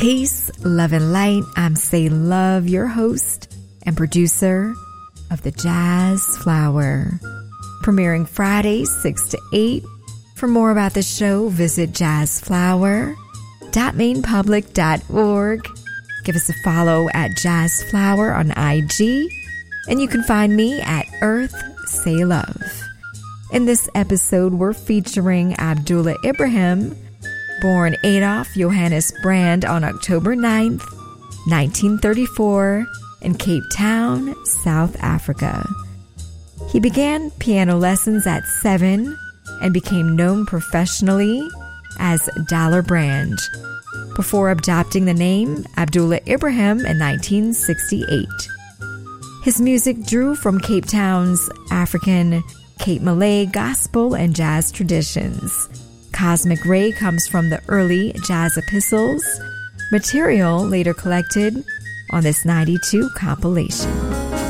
Peace, love, and light. I'm Say Love, your host and producer of The Jazz Flower. Premiering Fridays 6 to 8. For more about the show, visit jazzflower.mainpublic.org. Give us a follow at Jazzflower on IG. And you can find me at Earth Say Love. In this episode, we're featuring Abdullah Ibrahim, born Adolf Johannes Brand on October 9th, 1934, in Cape Town, South Africa. He began piano lessons at 7 and became known professionally as Dollar Brand before adopting the name Abdullah Ibrahim in 1968. His music drew from Cape Town's African, Cape Malay, gospel, and jazz traditions. Cosmic Ray comes from the early jazz epistles, material later collected on this 92 compilation.